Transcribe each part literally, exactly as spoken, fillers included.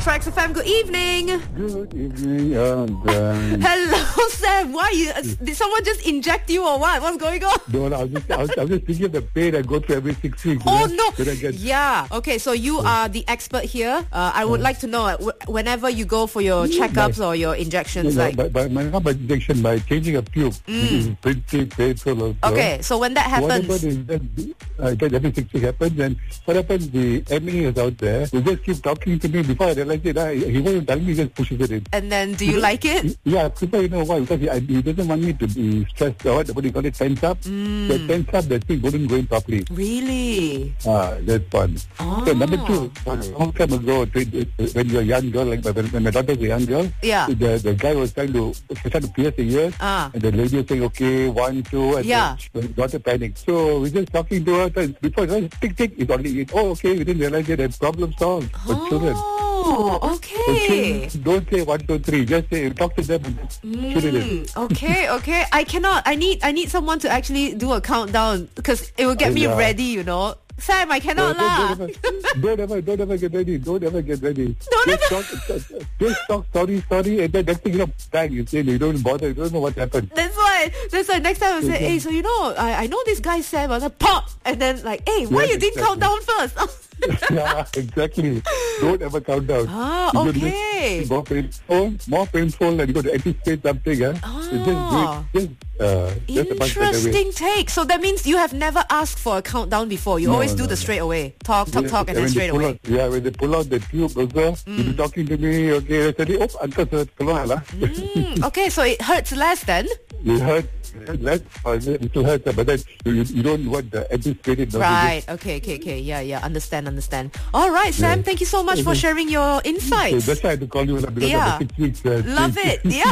Tracks F M, good evening. Good evening. Um, um, Hello, Sam. Why you? Uh, did someone just inject you or what? What's going on? no, no, I was just, I was, I was just thinking of the pain I go through every six weeks. Oh you know, no! when I get- Yeah. Okay. So you are the expert here. Uh, I would like to know uh, wh- whenever you go for your checkups or your injections, No, no, like. by, by, my, not by injection, by changing a tube. It is pretty painful also. Okay. So when that What happens, happens is that uh, that every six weeks happens, and what happens, the M E is out there, he just keep talking to me. Before I realize it, I, he won't tell me, he just pushes it in. and then do you like it? Yeah, I prefer, you know why? Because he, I, he doesn't want me to be stressed or what, what do you call it, tense up. Mm. The tense up, the thing wouldn't go in properly. Really? Ah, that's fun. Oh. So number two, a long time ago, when you're a young girl, like when when my daughter was a young girl, Yeah. the, the guy was trying to, he tried to pierce the ears, Ah. and the lady was saying, okay, one, two, and Yeah. then the daughter panicked. So we just talking to her, and before, tick, tick, it's only, oh, okay, we didn't realize it, and problem solved for children. Oh, For okay. children, don't say one, two, three. Just say, talk to them and just shoot it in. Mm, okay, okay. I cannot. I need. I need someone to actually do a countdown because it will get me Yeah. ready. You know, Sam. I cannot don't, lah. don't, ever, don't ever, don't ever get ready. Don't ever get ready. Don't just ever- talk, just talk, sorry, sorry, and then next thing you know, bang, you say you don't bother, you don't know what happened. That's why. That's why. Next time I say, hey, so you know, I, I know this guy Sam. I like pop, and then like, hey, why Yes, you didn't count exactly. down first? Yeah, exactly. Don't ever count down. Ah, You could okay. make it more painful, more painful, and you got to anticipate something. Huh? So just do Ah. it. Just, uh, just a much better way. Interesting take. So that means you have never asked for a countdown before. You No, always do no, the no. straight away. Talk, talk, Yeah, talk, and then when they straight pull away. Out, yeah, when they pull out the tube also, you'll be talking to me, okay, I said, oh, uncle, sir, keluar lah. Mm, okay, so it hurts less then. It hurts, less, or it still hurts, but then you, you don't want the anticipated. no, you Right. Okay, okay, okay. Yeah, yeah. Understand, understand. All right, Sam. Yeah. Thank you so much for sharing your just- So insights. that's why I had to call you, lah, because Yeah. of the six weeks. Uh, Love thing. it. Yeah.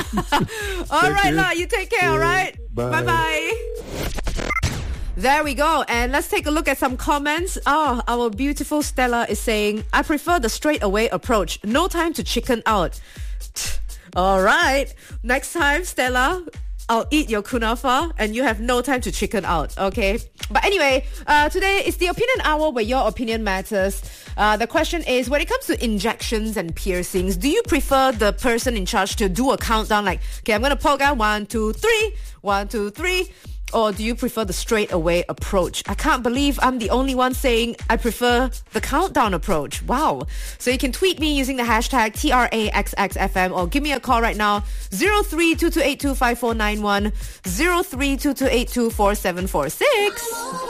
All Thank right, you. lah. You take care. All Yeah. right. Bye. Bye. There we go. And let's take a look at some comments. Oh, our beautiful Stella is saying, I prefer the straight away approach. No time to chicken out. All right. Next time, Stella, I'll eat your kunafa and you have no time to chicken out, okay? But anyway, uh, today is the opinion hour where your opinion matters. Uh, the question is, when it comes to injections and piercings, do you prefer the person in charge to do a countdown like, okay, I'm going to poke out one, two, three, one, two, three, or do you prefer the straight away approach? I can't believe I'm the only one saying I prefer the countdown approach. Wow. So you can tweet me using the hashtag T R A X X F M or give me a call right now, zero three two two eight two five four nine one, zero three two two eight two four seven four six.